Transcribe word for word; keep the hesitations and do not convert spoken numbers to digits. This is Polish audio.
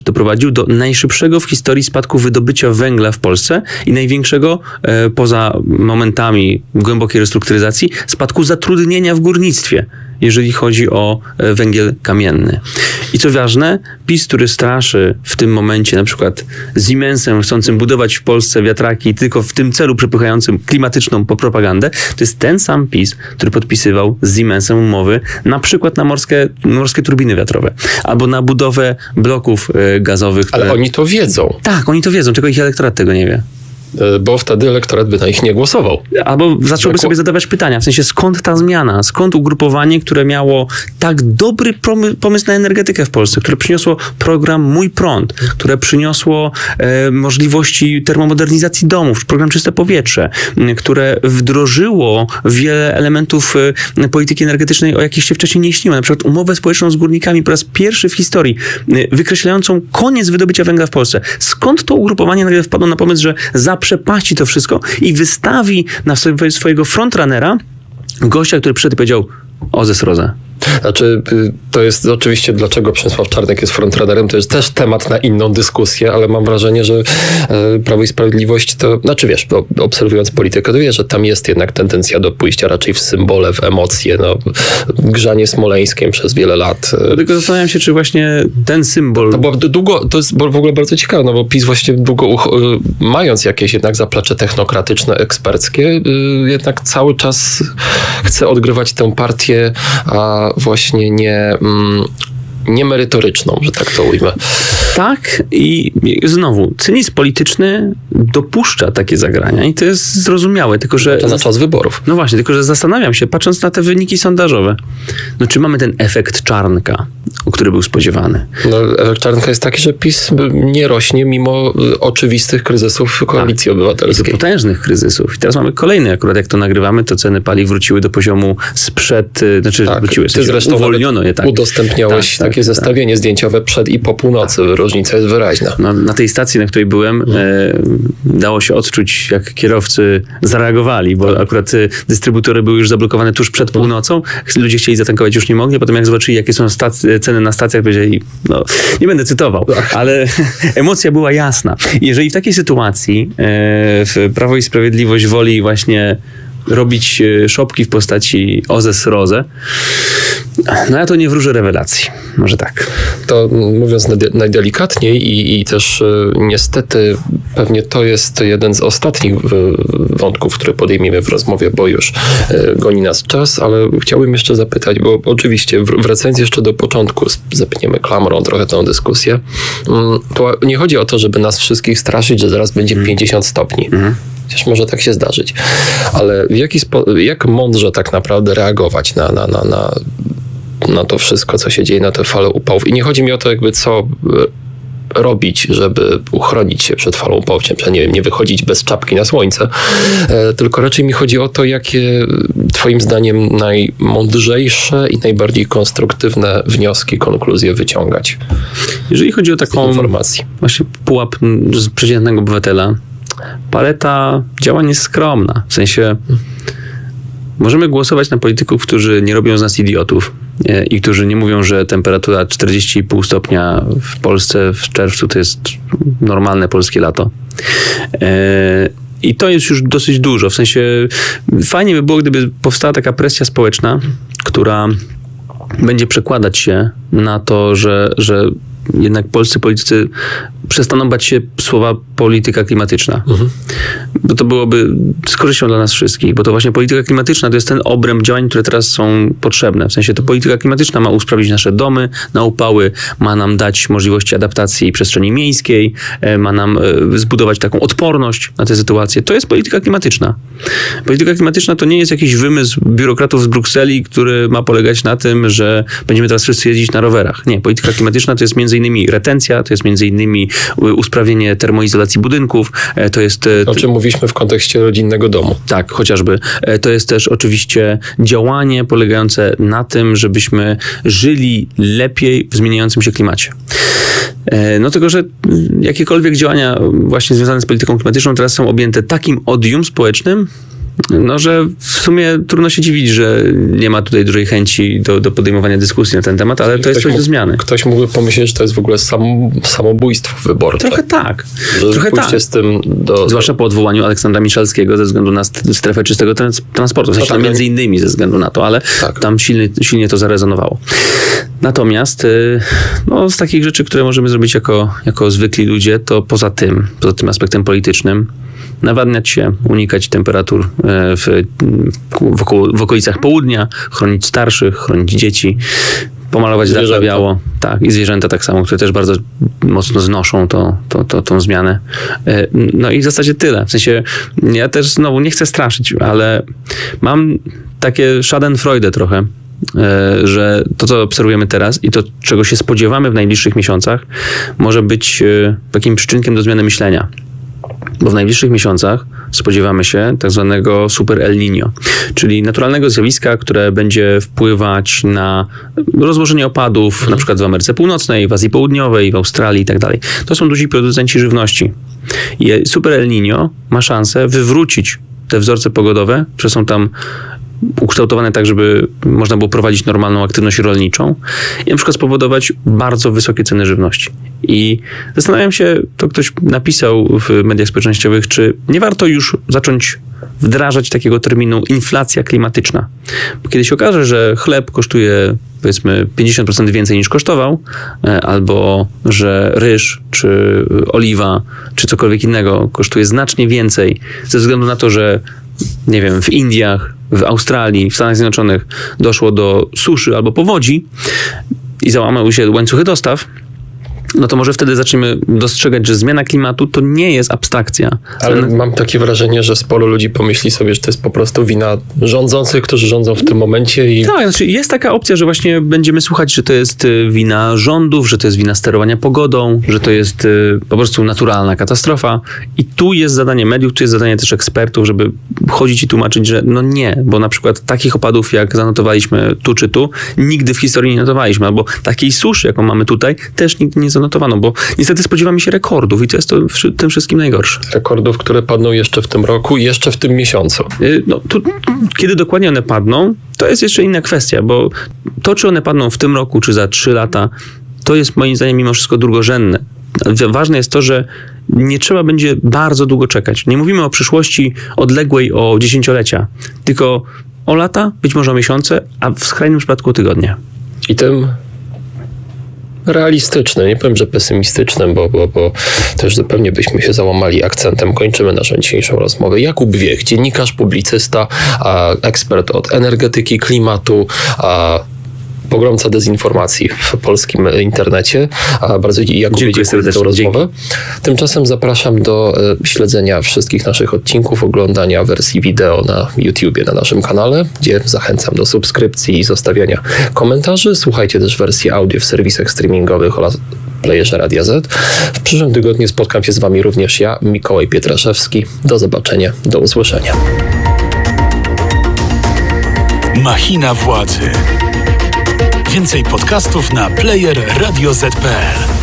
doprowadził do najszybszego w historii spadku wydobycia węgla w Polsce i największego, e, poza momentami głębokiej restrukturyzacji, spadku zatrudnienia w górnictwie, jeżeli chodzi o e, węgiel kamienny. I co ważne, PiS, który straszy w tym momencie na przykład Siemensem chcącym budować w Polsce wiatraki tylko w tym celu przepychającym klimatyczną propagandę, to jest ten sam PiS, który podpisywał z Siemensem umowy na przykład na morskie, morskie turbiny wiatrowe albo na budowę bloków e, gazowych. Które... Ale oni to wiedzą. Tak, oni to wiedzą, tylko ich elektorat tego nie wie. Bo wtedy elektorat by na nich nie głosował. Albo zacząłby sobie zadawać pytania, w sensie skąd ta zmiana, skąd ugrupowanie, które miało tak dobry pomysł na energetykę w Polsce, które przyniosło program Mój Prąd, które przyniosło e, możliwości termomodernizacji domów, program Czyste Powietrze, m, które wdrożyło wiele elementów e, polityki energetycznej, o jakich się wcześniej nie istniło. Na przykład umowę społeczną z górnikami po raz pierwszy w historii, e, wykreślającą koniec wydobycia węgla w Polsce. Skąd to ugrupowanie nagle wpadło na pomysł, że za przepaści to wszystko i wystawi na swojego frontrunnera gościa, który przyszedł i powiedział: o ze srodze. Znaczy, to jest oczywiście, dlaczego Przemysław Czarnek jest frontrunnerem, to jest też temat na inną dyskusję, ale mam wrażenie, że Prawo i Sprawiedliwość to, znaczy wiesz, obserwując politykę, to wiesz, że tam jest jednak tendencja do pójścia raczej w symbole, w emocje, no, grzanie smoleńskiem przez wiele lat. Tylko zastanawiam się, czy właśnie ten symbol... No bo długo, to jest w ogóle bardzo ciekawe, no bo PiS właśnie długo, mając jakieś jednak zaplecze technokratyczne, eksperckie, jednak cały czas chce odgrywać tę partię, a właśnie nie, mm, nie merytoryczną, że tak to ujmę. Tak, i znowu, cynizm polityczny dopuszcza takie zagrania i to jest zrozumiałe, tylko że... To na czas wyborów. No właśnie, tylko że zastanawiam się, patrząc na te wyniki sondażowe, no czy mamy ten efekt Czarnka, który był spodziewany? No, efekt Czarnka jest taki, że PiS nie rośnie mimo oczywistych kryzysów Koalicji tak, Obywatelskiej. Potężnych kryzysów. I teraz mamy kolejny, akurat jak to nagrywamy, to ceny paliw wróciły do poziomu sprzed, znaczy tak, wróciły, ty zresztą uwolniono je. Tak. Udostępniałeś tak, takie tak, zestawienie tak. zdjęciowe przed i po północy. Różnica jest wyraźna. No, na tej stacji, na której byłem, hmm. e, dało się odczuć, jak kierowcy zareagowali, bo tak. akurat e, dystrybutory były już zablokowane tuż przed północą. Ludzie chcieli zatankować, już nie mogli. Potem jak zobaczyli, jakie są stac- ceny na stacjach, powiedzieli, no nie będę cytował, tak. ale emocja była jasna. Jeżeli w takiej sytuacji e, Prawo i Sprawiedliwość woli właśnie robić szopki w postaci o ze srodze, no ja to nie wróżę rewelacji. Może tak. To mówiąc najdelikatniej i, i też y, niestety pewnie to jest jeden z ostatnich y, wątków, które podejmiemy w rozmowie, bo już y, goni nas czas, ale chciałbym jeszcze zapytać, bo oczywiście w, wracając jeszcze do początku, zapniemy klamrą trochę tę dyskusję, y, to nie chodzi o to, żeby nas wszystkich straszyć, że zaraz będzie mm. pięćdziesiąt stopni. Mm. Chociaż może tak się zdarzyć. Ale w jaki spo- jak mądrze tak naprawdę reagować na, na, na, na, na to wszystko, co się dzieje, na te fale upałów. I nie chodzi mi o to, jakby co robić, żeby uchronić się przed falą upałów, czy nie wiem, nie wychodzić bez czapki na słońce, e, tylko raczej mi chodzi o to, jakie twoim zdaniem najmądrzejsze i najbardziej konstruktywne wnioski, konkluzje wyciągać. Jeżeli chodzi o taką informacji. Właśnie pułap z przeciętnego obywatela, paleta działań jest skromna. W sensie możemy głosować na polityków, którzy nie robią z nas idiotów nie? i którzy nie mówią, że temperatura czterdzieści i pół stopnia w Polsce w czerwcu to jest normalne polskie lato. E- I to jest już dosyć dużo. W sensie fajnie by było, gdyby powstała taka presja społeczna, która będzie przekładać się na to, że, że jednak polscy politycy przestaną bać się słowa polityka klimatyczna. Mhm. Bo to byłoby z korzyścią dla nas wszystkich, bo to właśnie polityka klimatyczna to jest ten obręb działań, które teraz są potrzebne. W sensie to polityka klimatyczna ma usprawnić nasze domy na upały, ma nam dać możliwości adaptacji przestrzeni miejskiej, ma nam zbudować taką odporność na te sytuacje. To jest polityka klimatyczna. Polityka klimatyczna to nie jest jakiś wymysł biurokratów z Brukseli, który ma polegać na tym, że będziemy teraz wszyscy jeździć na rowerach. Nie, polityka klimatyczna to jest między innymi retencja, to jest między innymi usprawnienie termoizolacji budynków, to jest... O czym mówiliśmy w kontekście rodzinnego domu. Tak, chociażby. To jest też oczywiście działanie polegające na tym, żebyśmy żyli lepiej w zmieniającym się klimacie. No tylko, że jakiekolwiek działania właśnie związane z polityką klimatyczną teraz są objęte takim odium społecznym, no, że w sumie trudno się dziwić, że nie ma tutaj dużej chęci do, do podejmowania dyskusji na ten temat, ale to jest coś mógł, do zmiany. Ktoś mógłby pomyśleć, że to jest w ogóle sam, samobójstwo wyborcze. Trochę tak. Że Trochę pójście tak. z tym do... Zwłaszcza po odwołaniu Aleksandra Miszalskiego ze względu na st- strefę czystego trans- transportu. W sensie No tak, między innymi ze względu na to, ale tak. tam silnie, silnie to zarezonowało. Natomiast y, no, z takich rzeczy, które możemy zrobić jako, jako zwykli ludzie, to poza tym, poza tym aspektem politycznym, nawadniać się, unikać temperatur w, w, około, w okolicach południa, chronić starszych, chronić dzieci, pomalować dach na biało. Tak, i zwierzęta tak samo, które też bardzo mocno znoszą to, to, to, tą zmianę. No i w zasadzie tyle. W sensie ja też znowu nie chcę straszyć, ale mam takie schadenfreude trochę, że to, co obserwujemy teraz i to, czego się spodziewamy w najbliższych miesiącach, może być takim przyczynkiem do zmiany myślenia. Bo w najbliższych miesiącach spodziewamy się tak zwanego super El Niño, czyli naturalnego zjawiska, które będzie wpływać na rozłożenie opadów, na przykład w Ameryce Północnej, w Azji Południowej, w Australii i tak dalej. To są duzi producenci żywności. I super El Niño ma szansę wywrócić te wzorce pogodowe, które są tam ukształtowane tak, żeby można było prowadzić normalną aktywność rolniczą i na przykład spowodować bardzo wysokie ceny żywności. I zastanawiam się, to ktoś napisał w mediach społecznościowych, czy nie warto już zacząć wdrażać takiego terminu inflacja klimatyczna. Bo kiedy się okaże, że chleb kosztuje powiedzmy pięćdziesiąt procent więcej niż kosztował, albo że ryż, czy oliwa, czy cokolwiek innego kosztuje znacznie więcej ze względu na to, że nie wiem, w Indiach, w Australii, w Stanach Zjednoczonych doszło do suszy albo powodzi i załamały się łańcuchy dostaw, no to może wtedy zaczniemy dostrzegać, że zmiana klimatu to nie jest abstrakcja. Ale Zmiana... mam takie wrażenie, że sporo ludzi pomyśli sobie, że to jest po prostu wina rządzących, którzy rządzą w tym momencie. I... Tak, znaczy jest taka opcja, że właśnie będziemy słuchać, że to jest wina rządów, że to jest wina sterowania pogodą, że to jest po prostu naturalna katastrofa. I tu jest zadanie mediów, tu jest zadanie też ekspertów, żeby chodzić i tłumaczyć, że no nie, bo na przykład takich opadów, jak zanotowaliśmy tu czy tu, nigdy w historii nie notowaliśmy, albo takiej suszy, jaką mamy tutaj, też nigdy nie zanotowano, bo niestety spodziewamy się rekordów i to jest to w tym wszystkim najgorsze. Rekordów, które padną jeszcze w tym roku i jeszcze w tym miesiącu. No, tu, kiedy dokładnie one padną, to jest jeszcze inna kwestia, bo to, czy one padną w tym roku, czy za trzy lata, to jest moim zdaniem mimo wszystko drugorzędne. Ważne jest to, że nie trzeba będzie bardzo długo czekać. Nie mówimy o przyszłości odległej o dziesięciolecia, tylko o lata, być może o miesiące, a w skrajnym przypadku o tygodnie. I tym realistycznym, nie powiem, że pesymistycznym, bo, bo, bo też zupełnie byśmy się załamali akcentem. Kończymy naszą dzisiejszą rozmowę. Jakub Wiech, dziennikarz, publicysta, a ekspert od energetyki, klimatu, a pogromca dezinformacji w polskim internecie. A bardzo Jakubie dziękuję za tę rozmowę. Tymczasem zapraszam do e, śledzenia wszystkich naszych odcinków, oglądania wersji wideo na YouTubie, na naszym kanale, gdzie zachęcam do subskrypcji i zostawiania komentarzy. Słuchajcie też wersji audio w serwisach streamingowych oraz playerze Radia Z. W przyszłym tygodniu spotkam się z wami również ja, Mikołaj Pietraszewski. Do zobaczenia, do usłyszenia. Machina Władzy. Więcej podcastów na player radio zet kropka pe el.